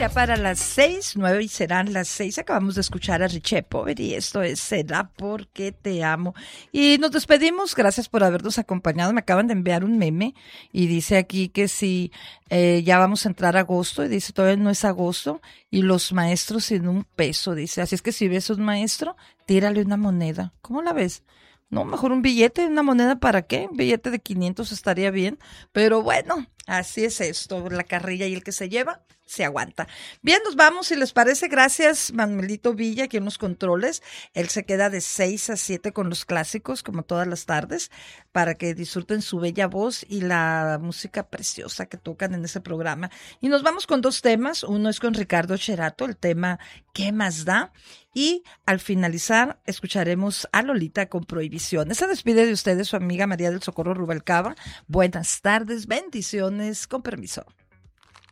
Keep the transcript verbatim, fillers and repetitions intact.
ya para las seis, nueve y serán las seis. Acabamos de escuchar a Richie Poveri y esto es Será porque te amo. Y nos despedimos, gracias por habernos acompañado. Me acaban de enviar un meme y dice aquí que si eh, ya vamos a entrar a agosto, y dice todavía no es agosto, y los maestros sin un peso, dice. Así es que si ves a un maestro, tírale una moneda. ¿Cómo la ves? No, mejor un billete, una moneda, ¿para qué? Un billete de quinientos estaría bien, pero bueno, así es esto, la carrilla y el que se lleva, se aguanta. Bien, nos vamos, si les parece, gracias Manuelito Villa, aquí en los controles, él se queda de seis a siete con los clásicos, como todas las tardes, para que disfruten su bella voz y la música preciosa que tocan en ese programa. Y nos vamos con dos temas, uno es con Ricardo Cherato, el tema ¿Qué más da? Y al finalizar escucharemos a Lolita con Prohibiciones. Se despide de ustedes su amiga María del Socorro Rubalcaba. Buenas tardes, bendiciones, con permiso.